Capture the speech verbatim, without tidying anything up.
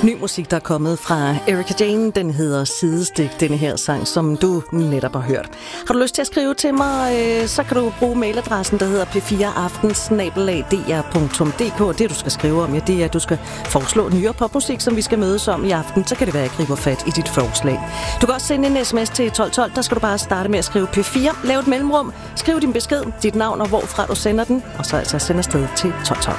Ny musik, der er kommet fra Erika Jane, den hedder Sidestik, denne her sang, som du netop har hørt. Har du lyst til at skrive til mig, så kan du bruge mailadressen, der hedder p fire aften snabel-a d r punktum d k. Det, du skal skrive om, ja, det er, at du skal foreslå nyere popmusik, som vi skal mødes om i aften. Så kan det være, at jeg griber fat i dit forslag. Du kan også sende en sms til tolv tolv. Der skal du bare starte med at skrive P fire. Lav et mellemrum. Skriv din besked, dit navn og hvorfra du sender den. Og så altså sende afsted til tolv tolv.